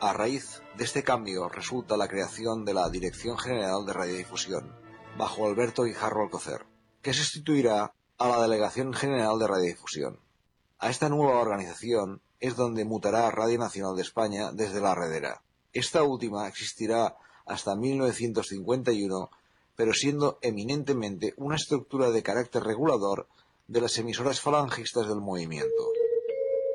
A raíz de este cambio resulta la creación de la Dirección General de Radiodifusión, bajo Alberto Guijarro Alcocer, que sustituirá a la Delegación General de Radiodifusión. A esta nueva organización es donde mutará Radio Nacional de España desde la Redera. Esta última existirá hasta 1951, pero siendo eminentemente una estructura de carácter regulador de las emisoras falangistas del movimiento.